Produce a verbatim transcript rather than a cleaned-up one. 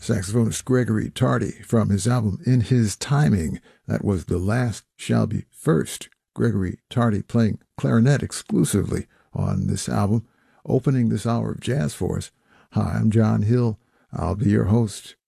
saxophonist Gregory Tardy from his album In His Timing. That was The Last Shall Be First. Gregory Tardy playing clarinet exclusively on this album, opening this hour of jazz for us. Hi, I'm John Hill. I'll be your host